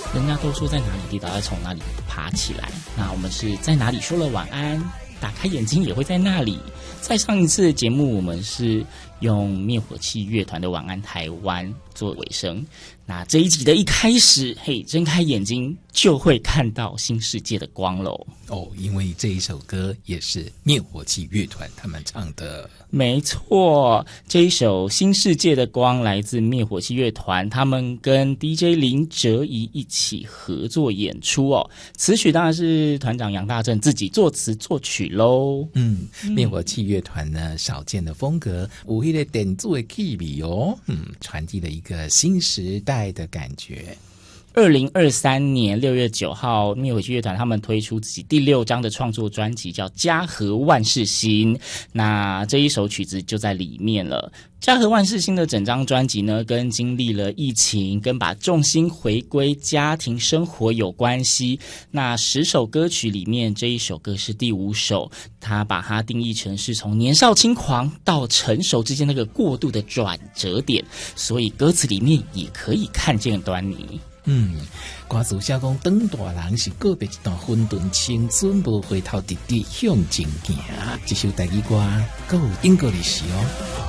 人家都说在哪里跌倒要从哪里爬起来，那我们是在哪里说了晚安，打开眼睛也会在那里。在上一次的节目我们是用灭火器乐团的《晚安台湾》做尾声，那这一集的一开始，嘿，睁开眼睛就会看到新世界的光喽。 哦，因为这一首歌也是灭火器乐团他们唱的。 没错，这一首《新世界的光》来自灭火器乐团，他们跟 DJ 林哲仪一起合作演出哦。词曲当然是团长杨大正自己作词作曲喽。 灭火器乐团呢，少见的风格，有那个电子的气味哦，传递了一个新时代的感觉。 2023年6月9号，灭火器乐团他们推出自己第6张的创作专辑，叫《家和万事兴》。那这一首曲子就在里面了。家和万事兴的整张专辑呢，跟经历了疫情，跟把重心回归家庭生活有关系。那10首歌曲里面，这一首歌是第5首，他把它定义成是从年少轻狂到成熟之间那个过渡的转折点，所以歌词里面也可以看见端倪。 歌词写讲，长大人是告别一段混沌青春，无回头直直向前行。这首台语歌，还有英国历史哦。